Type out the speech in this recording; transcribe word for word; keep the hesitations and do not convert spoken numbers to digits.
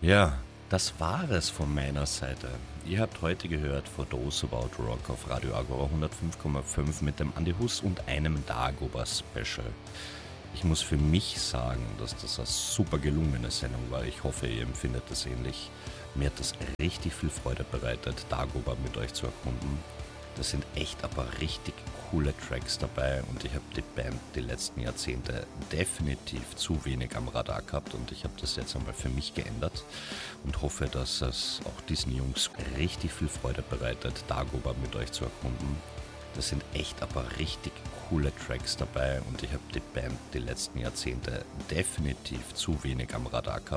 Ja, das war es von meiner Seite. Ihr habt heute gehört For Those About Rock auf Radio Agora hundertfünf Komma fünf mit dem Andi Hus und einem Dagobah Special. Ich muss für mich sagen, dass das eine super gelungene Sendung war. Ich hoffe, ihr empfindet das ähnlich. Mir hat das richtig viel Freude bereitet, Dagobah mit euch zu erkunden. Da sind echt aber richtig coole Tracks dabei und ich habe die Band die letzten Jahrzehnte definitiv zu wenig am Radar gehabt und ich habe das jetzt einmal für mich geändert und hoffe, dass es auch diesen Jungs richtig viel Freude bereitet, Dagobah mit euch zu erkunden. Da sind echt aber richtig coole Tracks dabei und ich habe die Band die letzten Jahrzehnte definitiv zu wenig am Radar gehabt.